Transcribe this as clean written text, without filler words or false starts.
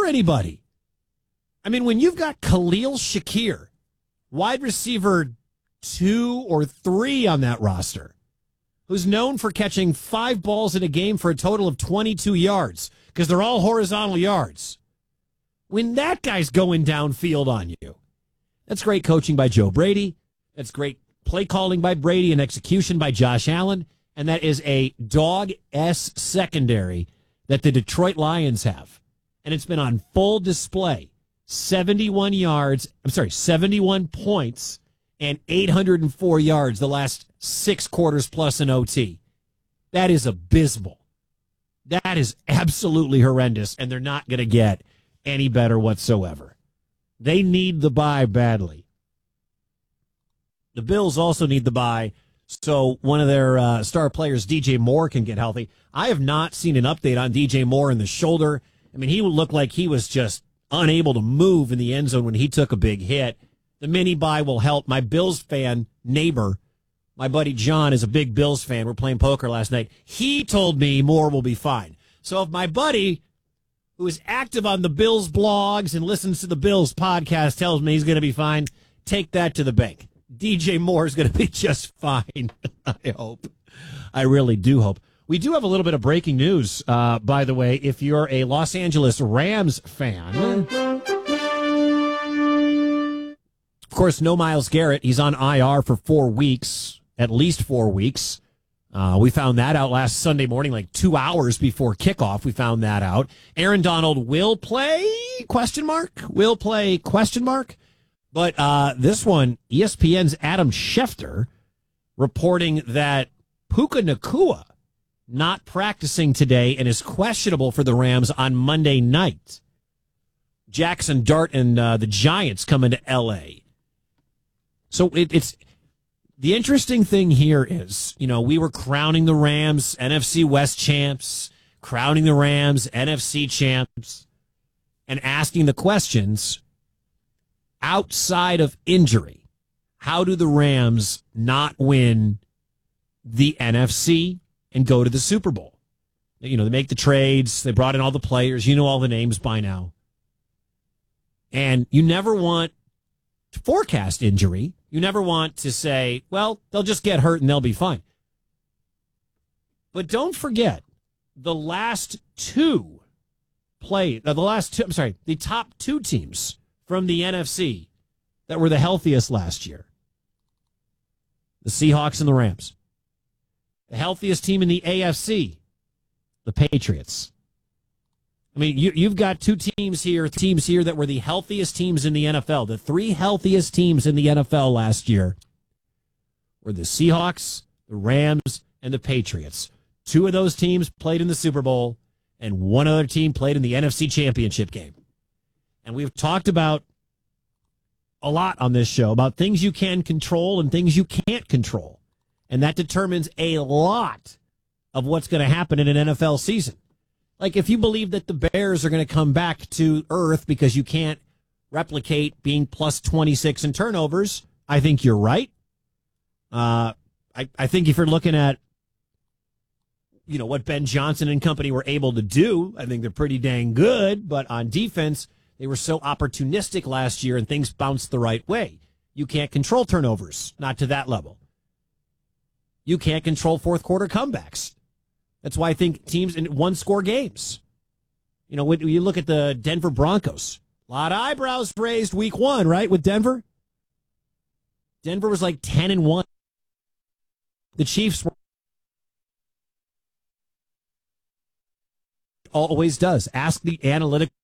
for anybody. I mean, when you've got Khalil Shakir, wide receiver 2 or 3 on that roster, who's known for catching 5 balls in a game for a total of 22 yards, because they're all horizontal yards. When that guy's going downfield on you, that's great coaching by Joe Brady. That's great play calling by Brady and execution by Josh Allen. And that is a dog-S secondary that the Detroit Lions have. And it's been on full display. 71 points and 804 yards the last 6 quarters plus an OT. That is abysmal. That is absolutely horrendous, and they're not going to get any better whatsoever. They need the bye badly. The Bills also need the bye so one of their star players, DJ Moore, can get healthy. I have not seen an update on DJ Moore in the shoulder. I mean, he looked like he was just unable to move in the end zone when he took a big hit. The mini bye will help. My Bills fan neighbor, my buddy John, is a big Bills fan. We're playing poker last night. He told me Moore will be fine. So if my buddy, who is active on the Bills blogs and listens to the Bills podcast, tells me he's going to be fine, take that to the bank. DJ Moore is going to be just fine. I hope. I really do hope. We do have a little bit of breaking news, by the way. If you're a Los Angeles Rams fan, of course, no Myles Garrett. He's on IR for 4 weeks, at least 4 weeks. We found that out last Sunday morning, like 2 hours before kickoff. We found that out. Aaron Donald will play, ? Will play, ? But this one, ESPN's Adam Schefter reporting that Puka Nacua not practicing today and is questionable for the Rams on Monday night. Jackson Dart and the Giants coming to L.A. So it's the interesting thing here is, we were crowning the Rams NFC West champs, crowning the Rams NFC champs, and asking the questions, outside of injury, how do the Rams not win the NFC and go to the Super Bowl? They make the trades. They brought in all the players. You know all the names by now. And you never want to forecast injury. You never want to say, well, they'll just get hurt and they'll be fine. But don't forget, the top 2 teams from the NFC that were the healthiest last year, the Seahawks and the Rams. The healthiest team in the AFC, the Patriots. I mean, you've got 2 teams here that were the healthiest teams in the NFL. The 3 healthiest teams in the NFL last year were the Seahawks, the Rams, and the Patriots. 2 of those teams played in the Super Bowl, and 1 other team played in the NFC Championship game. And we've talked about a lot on this show about things you can control and things you can't control. And that determines a lot of what's going to happen in an NFL season. Like if you believe that the Bears are going to come back to earth because you can't replicate being plus 26 in turnovers, I think you're right. I think if you're looking at, what Ben Johnson and company were able to do, I think they're pretty dang good. But on defense, they were so opportunistic last year and things bounced the right way. You can't control turnovers, not to that level. You can't control fourth quarter comebacks. That's why I think teams in 1-score games. When you look at the Denver Broncos, a lot of eyebrows raised week 1, right, with Denver? Denver was like 10-1. The Chiefs were always does. Ask the analytic